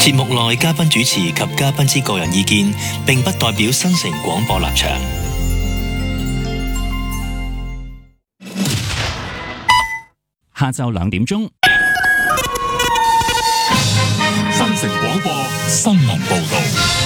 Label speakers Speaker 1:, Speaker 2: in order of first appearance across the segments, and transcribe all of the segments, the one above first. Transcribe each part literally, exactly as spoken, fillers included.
Speaker 1: 節目內嘉賓主持及嘉賓之個人意見，並不代表新城廣播立場。
Speaker 2: 下晝兩點鐘，
Speaker 3: 新城廣播新聞報道。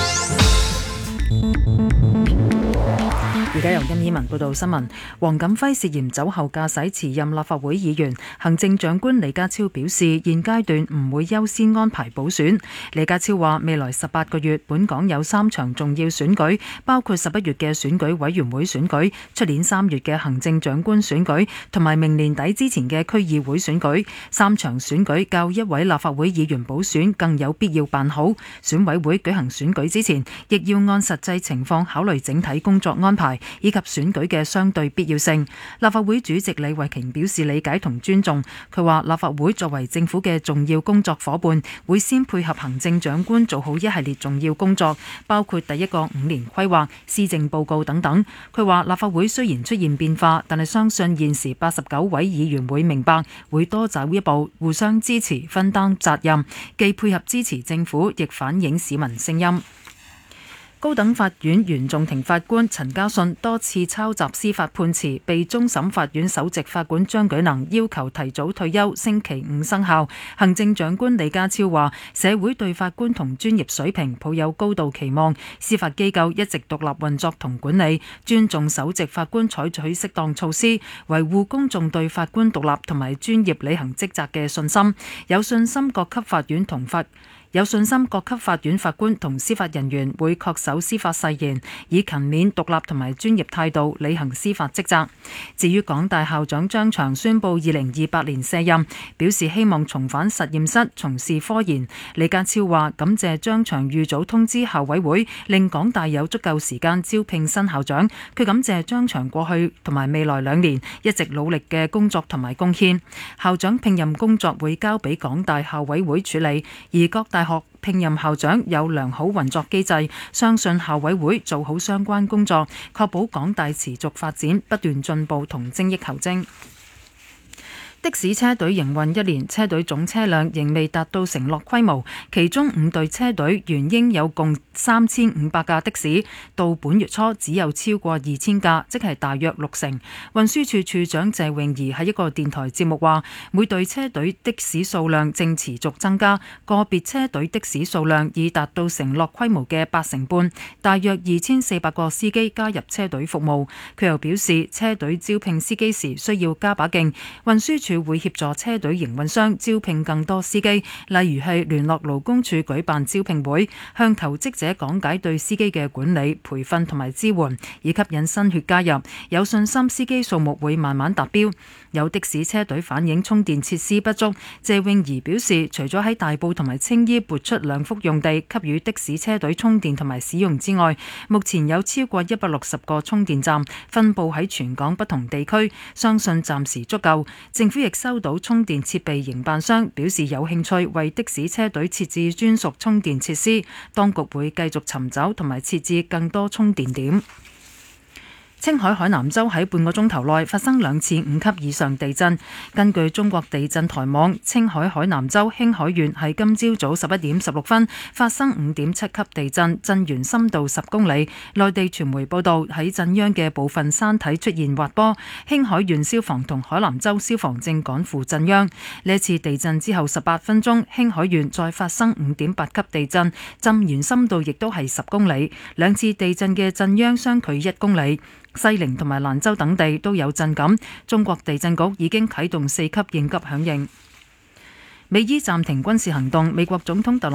Speaker 4: 而家由任以文報道新聞。黃錦輝涉嫌酒後駕駛辭任立法會議員，行政長官李家超表示，現階段唔會優先安排補選。李家超話，未來十八個月，本港有三場重要選舉，包括十一月嘅選舉委員會選舉、出年三月嘅行政長官選舉，同埋明年底之前嘅區議會選舉。三場選舉較一位立法會議員補選更有必要辦好。選委會舉行選舉之前，亦要按實際情況考慮整體工作安排，以及選舉嘅相對必要性。立法會主席李慧瓊表示理解同尊重。佢話立法會作為政府嘅重要工作伙伴，會先配合行政長官做好一系列重要工作，包括第一個五年規劃、施政報告等等。佢話立法會雖然出現變化，但係相信現時八十九位議員會明白，會多走一步，互相支持，分擔責任，既配合支持政府，亦反映市民聲音。高等法院原訟庭法官陳家信多次抄襲司法判詞，被終審法院首席法官張舉能要求提早退休，星期五生效。行政長官李家超話，社會對法官同專業水平抱有高度期望，司法機構一直獨立運作同管理，尊重首席法官採取適當措施，維護公眾對法官獨立同埋專業履行職責嘅信心，有信心各級法院同法有信心各級法院法官同司法人員會恪守司法誓言，以勤勉、獨立同埋專業態度履行司法職責。至於港大校長張翔宣布二零二八年卸任，表示希望重返實驗室從事科研。李家超話感謝張翔預早通知校委會，令港大有足夠時間招聘新校長。佢感謝張翔過去同埋未來兩年一直努力嘅工作同埋貢獻。校長聘任工作會交俾港大校委會處理，而各大大學聘任校長有良好運作機制，相信校委會做好相關工作，確保港大持續發展、不斷進步同精益求精。的士車隊營運一年，車隊總車輛仍未達到承諾規模，其中五隊車隊原應有共三千五百架的士，到本月初只有超過二千架，即係大約六成。運輸署署長謝永儀喺一個電台節目話，每隊車隊的士數量正持續增加，個別車隊的士數量已達到承諾規模嘅八成半，大約二千四百個司機加入車隊服務。佢又表示，車隊招聘司機時需要加把勁，運輸署會協助車隊營運商招聘更多司機，例如係聯絡勞工處舉辦招聘會，向求職者講解對司機嘅管理、培訓同埋支援，以吸引新血加入。有信心司機數目會慢慢達標。有的士車隊反映充電設施不足，謝永儀表示，除咗喺大埔同埋青衣撥出兩幅用地給予的士車隊充電同埋使用之外，目前有超過一百六十個充電站分佈喺全港不同地區，相信暫時足夠。政府亦收到充電設備營辦商表示有興趣為的士車隊設置專屬充電設施，當局會繼續尋找同埋設置更多充電點。青海海南州喺半個鐘頭內發生兩次五級以上地震。根據中國地震台網，青海海南州興海縣喺今朝早十一點十六分發生五點七級地震，震源深度十公里。內地傳媒報道喺震央嘅部分山體出現滑坡，興海縣消防同海南州消防正趕赴震央。呢次地震之後十八分鐘，興海縣再發生五點八級地震，震源深度亦都係十公里。兩次地震嘅震央相距一公里。西寧同埋蘭州等地都有震感，中國地震局已經啟動四級應急響應。美伊暫停軍事行動，美國總統特